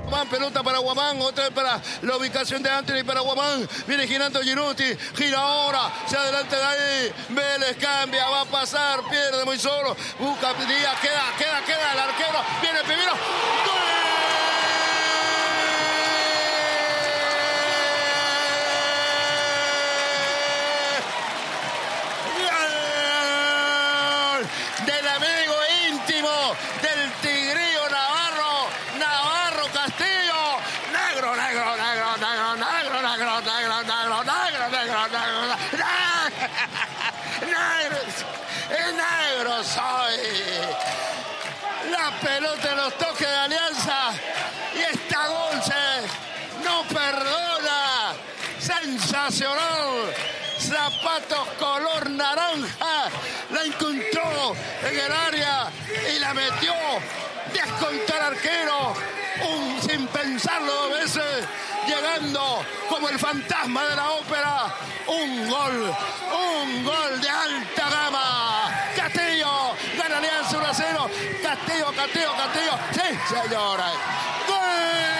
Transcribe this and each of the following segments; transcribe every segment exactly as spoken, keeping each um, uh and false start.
Guamán, pelota para Guamán, otra vez para la ubicación de Anthony para Guamán. Viene girando Giruti, gira ahora, se adelanta de ahí. Vélez cambia, va a pasar, pierde muy solo. Busca Díaz, queda, queda, queda el arquero. Viene primero. ¡Gol! Del amigo íntimo del Tigrillo Navarro, Navarro Castillo. Negro, negro, negro, negro, negro, negro, negro, negro, negro, negro, negro, negro, negro soy. La pelota en los toques de Alianza y esta Dulce no perdona. Sensacional. Zapatos color naranja, la encontró en el área y la metió. Descontó al arquero, un, sin pensarlo dos veces, llegando como el fantasma de la ópera. Un gol, un gol de alta gama. Castillo gana Alianza uno a cero. Castillo, Castillo, Castillo. Sí, señora. ¡Gol!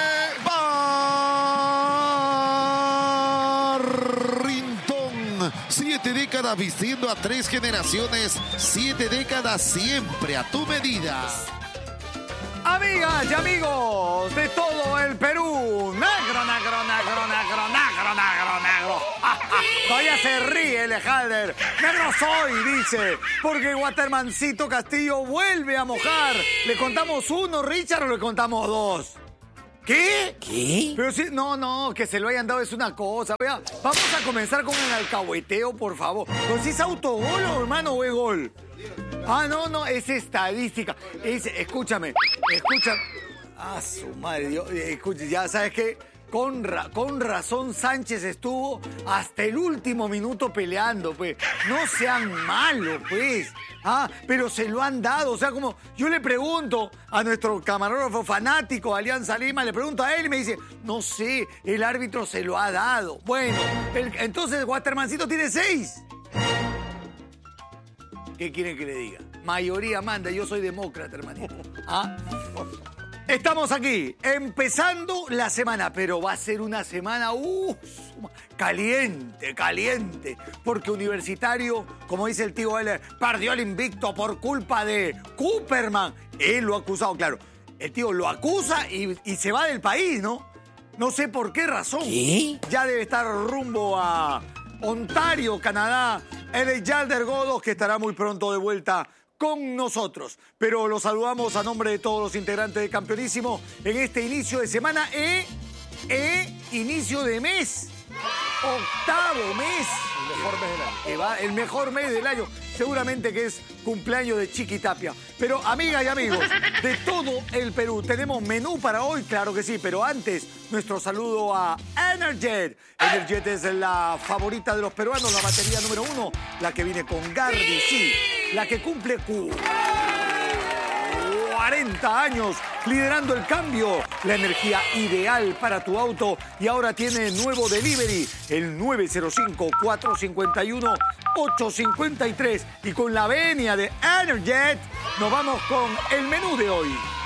Siete décadas vistiendo a tres generaciones, siete décadas siempre a tu medida. Amigas y amigos de todo el Perú, negro, negro, negro, negro, negro, negro, negro. Ah, ah, todavía se ríe el Halder. Negro soy, dice, porque Watermancito Castillo vuelve a mojar. ¿Le contamos uno, Richard, o le contamos dos? ¿Qué? ¿Qué? Pero sí, no, no, que se lo hayan dado es una cosa. Vea, vamos a comenzar con el alcahueteo, por favor. Pues si es autogol o hermano o es gol. Ah, no, no, es estadística. Es, escúchame, escúchame. Ah, su madre, Dios, escucha, ya sabes que con, ra, con razón Sánchez estuvo hasta el último minuto peleando, pues. No sean malos, pues. Ah, pero se lo han dado. O sea, como yo le pregunto a nuestro camarógrafo fanático de Alianza Lima, le pregunto a él y me dice, no sé, el árbitro se lo ha dado. Bueno, el, entonces Watermancito tiene seis. ¿Qué quieren que le diga? Mayoría manda, yo soy demócrata, hermanito. ¿Ah? Estamos aquí, empezando la semana, pero va a ser una semana uh, caliente, caliente, porque Universitario, como dice el tío L, perdió el invicto por culpa de Cooperman. Él lo ha acusado, claro. El tío lo acusa y, y se va del país, ¿no? No sé por qué razón. ¿Qué? Ya debe estar rumbo a Ontario, Canadá. Él es Yalder Godos, que estará muy pronto de vuelta con nosotros. Pero los saludamos a nombre de todos los integrantes de Campeonísimo en este inicio de semana e, e inicio de mes. Octavo mes. El mejor mes del año. Que va, el mejor mes del año. Seguramente que es cumpleaños de Chiqui Tapia. Pero, amigas y amigos, de todo el Perú, ¿tenemos menú para hoy? Claro que sí, pero antes, nuestro saludo a Energet. Energet es la favorita de los peruanos, la batería número uno, la que viene con Gardi, sí, la que cumple cuarenta años liderando el cambio, la energía ideal para tu auto, y ahora tiene nuevo delivery, el nueve cero cinco, cuatro cinco uno, ocho cinco tres, y con la venia de Energet nos vamos con el menú de hoy.